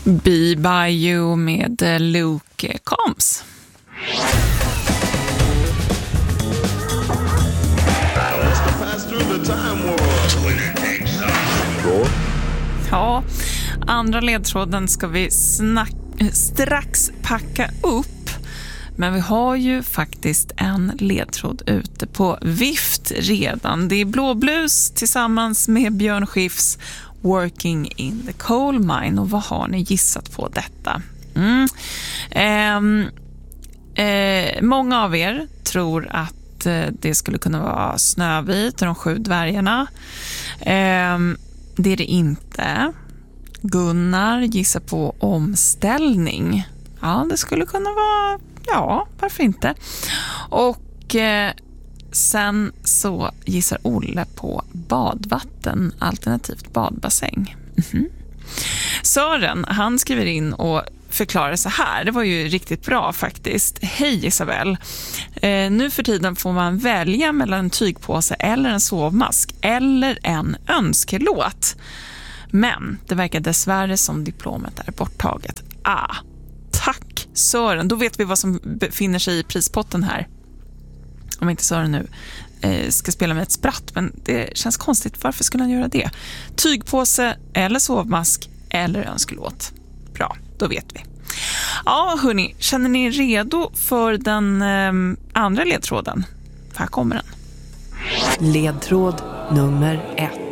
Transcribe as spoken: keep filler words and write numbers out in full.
Be By You med Luke Combs. Ja, andra ledtråden ska vi snack- strax packa upp. Men vi har ju faktiskt en ledtråd ute på vift redan. Det är Blåblus tillsammans med Björn Skifs Working in the Coal Mine. Och vad har ni gissat på detta? Mm. Eh, eh, många av er tror att eh, det skulle kunna vara Snövit och de sju dvärgarna. Eh, det är det inte. Gunnar gissar på omställning. Ja, det skulle kunna vara... Ja, varför inte? Och eh, sen så gissar Olle på badvatten, alternativt badbassäng. Mm-hmm. Sören, han skriver in och förklarar så här. Det var ju riktigt bra faktiskt. Hej Isabel. Eh, nu för tiden får man välja mellan en tygpåse eller en sovmask eller en önskelåt. Men det verkar dessvärre som diplomet är borttaget. Ah, tack Sören. Då vet vi vad som befinner sig i prispotten här. Om inte Sören nu eh, ska spela med ett spratt. Men det känns konstigt. Varför skulle han göra det? Tygpåse eller sovmask eller önskelåt. Bra, då vet vi. Ja hörni, känner ni redo för den eh, andra ledtråden? Här kommer den. Ledtråd nummer ett.